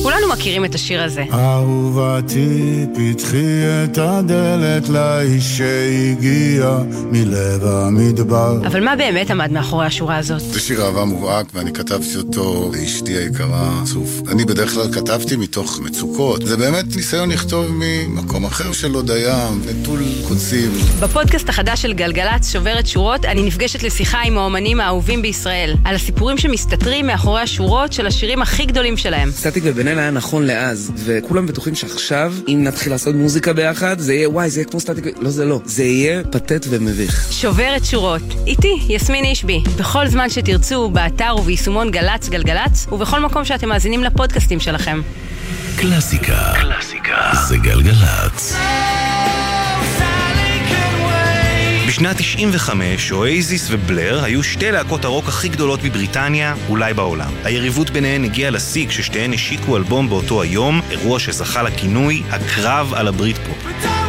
כולנו מכירים את השיר הזה. אהובתי, פתחי את הדלת לאיש שהגיע מלב המדבר. אבל מה באמת עמד מאחורי השורה הזאת? זה שיר אהבה מובהק, ואני כתבתי אותו לאשתי היקרה, צוף. אני בדרך כלל כתבתי מתוך מצוקות. זה באמת ניסיון לכתוב ממקום אחר של עוד הים, נטול קוצים. בפודקאסט החדש של גלגלץ, שוברת שורות, אני נפגשת לשיחה עם האומנים האהובים בישראל, על הסיפורים שמסתתרים מאחורי השורות של השירים הכי גדולים שלהם. סטטיק ובן אל היה נכון לאז, וכולם בטוחים שעכשיו, אם נתחיל לעשות מוזיקה ביחד, זה יהיה, וואי, זה יהיה כמו סטטיק, לא זה לא. זה יהיה פתט ומביך. שוברת שורות. איתי, יסמין אישבי. בכל זמן שתרצו, באתר וביישומון גלץ גלגלץ, ובכל מקום שאתם מאזינים לפודקאסטים שלכם. קלאסיקה. זה גלגלץ. בשנת 95, אוייזיס ובלר היו שתי להקות הרוק הכי גדולות בבריטניה, אולי בעולם. היריבות ביניהן הגיעה לשיא כששתיהן השיקו אלבום באותו היום, אירוע שזכה לכינוי הקרב על הבריטפופ.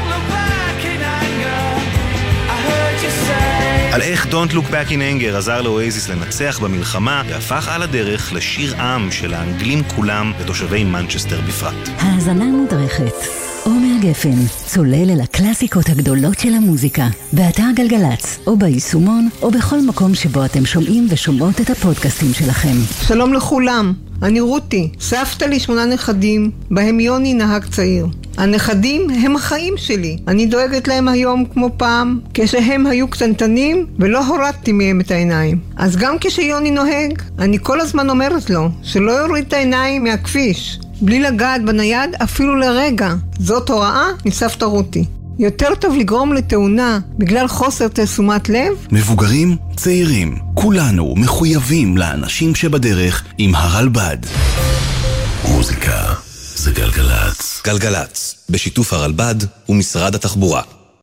על איך Don't Look Back in Anger עזר לאוייזיס לנצח במלחמה והפך על הדרך לשיר עם של האנגלים כולם ותושבי מנצ'סטר בפרט. האזנה מודרכת. עומר גפן, צולל אל הקלאסיקות הגדולות של המוזיקה, באתר גלגלץ, או ביישומון, או בכל מקום שבו אתם שומעים ושומעות את הפודקאסטים שלכם. שלום לכולם, אני רותי, סבתא לי 8 נכדים, בהם יוני נהג צעיר. הנכדים הם החיים שלי, אני דואגת להם היום כמו פעם, כשהם היו קטנטנים ולא הורדתי מהם את העיניים. אז גם כשיוני נוהג, אני כל הזמן אומרת לו שלא יוריד את העיניים מהכביש, בלי לגעת בנייד אפילו לרגע. זאת הוראה מסבתא רותי. יותר טוב לגרום לתאונה בגלל חוסר תשומת לב. מבוגרים, צעירים, כולנו מחויבים לאנשים שבדרך עם הרלב"ד. מוזיקה זה גלגלץ. גלגלץ, בשיתוף הרלב"ד ומשרד התחבורה.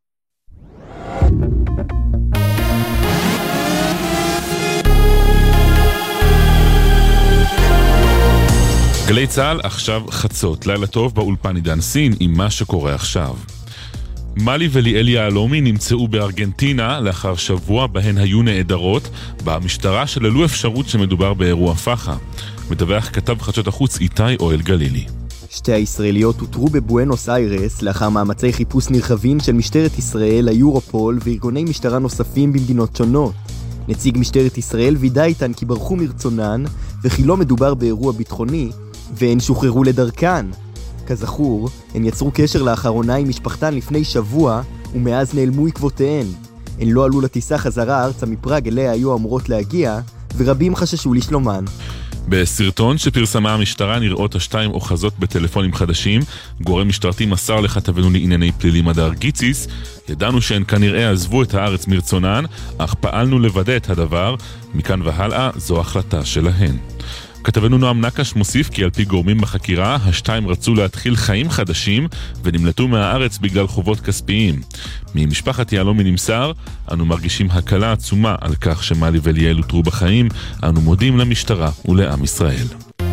גלי צהל, עכשיו חצות. לילה טוב באולפן עידן סין עם מה שקורה עכשיו. מלי וליאל יהלומי נמצאו בארגנטינה לאחר שבוע בהן היו נעדרות. במשטרה שללו אפשרות שמדובר באירוע פחה. מדווח כתב חדשות החוץ איתי אוהל גלילי. שתי הישראליות הותרו בבואנוס איירס לאחר מאמצי חיפוש נרחבים של משטרת ישראל, היורופול וארגוני משטרה נוספים במדינות שונות. נציג משטרת ישראל וידא איתן כי ברחו מרצונן וכי לא מדובר באירוע ביטחוני והן שוחררו לדרכן. כזכור, הן יצרו קשר לאחרונה עם משפחתן לפני שבוע ומאז נעלמו עקבותיהן. הן לא עלו לטיסה חזרה ארצה מפראג אליה היו אמורות להגיע ורבים חששו לשלומן. בסרטון שפרסמה המשטרה נראות השתיים אוחזות בטלפונים חדשים. גורם משטרתי מסר לכתבנו לענייני פלילים הדר גיציס, ידענו שהן כנראה עזבו את הארץ מרצונן, אך פעלנו לוודא את הדבר, מכאן והלאה זו החלטה שלהן. כתבנו נועם נקש מוסיף כי על פי גורמים בחקירה, השתיים רצו להתחיל חיים חדשים ונמלטו מהארץ בגלל חובות כספיים. ממשפחת יהלומי נמסר, אנו מרגישים הקלה עצומה על כך שמלי וליאל הותרו בחיים, אנו מודים למשטרה ולעם ישראל.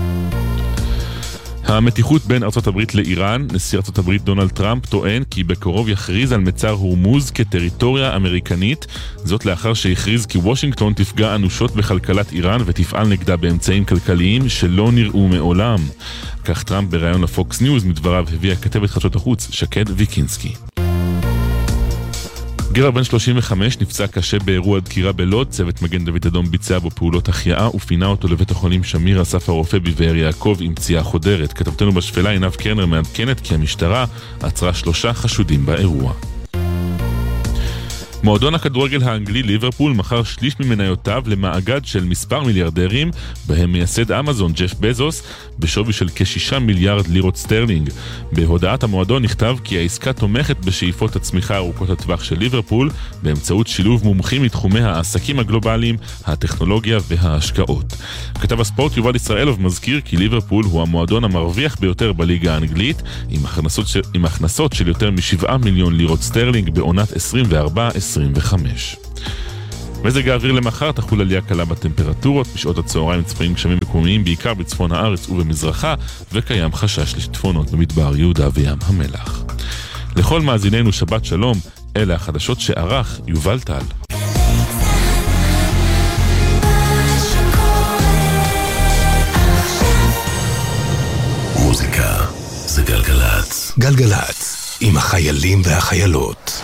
המתיחות בין ארצות הברית לאיראן, נשיא ארצות הברית דונלד טראמפ טוען כי בקרוב יכריז על מצר הורמוז כטריטוריה אמריקנית, זאת לאחר שהכריז כי וושינגטון תפגע אנושות בכלכלת איראן ותפעל נגדה באמצעים כלכליים שלא נראו מעולם. כך טראמפ בראיון לפוקס ניוז מדבריו הביאה כתבת חדשות החוץ שקד ויקינסקי. גבר בן 35 נפצע קשה באירוע דקירה בלוד, צוות מגן דוד אדום ביצע בו פעולות החייאה ופינה אותו לבית החולים שמיר אסף הרופא בבאר יעקב עם פציעה חודרת. כתבתנו בשפלה עינב קרנר מעדכנת כי המשטרה עצרה 3 חשודים באירוע. מועדון הכדורגל האנגלי ליברפול מכר שליש ממניותיו למאגד של מספר מיליארדרים, בהם מייסד אמזון ג'ף בזוס, בשווי של כ6 מיליארד לירות סטרלינג. בהודעת המועדון נכתב כי העסקה תומכת בשאיפות הצמיחה ארוכות הטווח של ליברפול, באמצעות שילוב מומחים מתחומי העסקים הגלובליים, הטכנולוגיה וההשקעות. כתב הספורט יובל ישראלוב מזכיר כי ליברפול הוא המועדון המרוויח ביותר בליגה האנגלית, עם הכנסות של יותר מ7 מיליון לירות סטרלינג בעונת 24-25. מזג האוויר למחר תחול עלייה קלה בטמפרטורות, בשעות הצהריים צפויים גשמים מקומיים בעיקר בצפון הארץ ובמזרחה, וקיים חשש לשיטפונות במדבר יהודה וים המלח. לכל מאזיננו שבת שלום, אלה החדשות שערך יובל טל. גלגלצ. גלגלצ, עם החיילים והחיילות.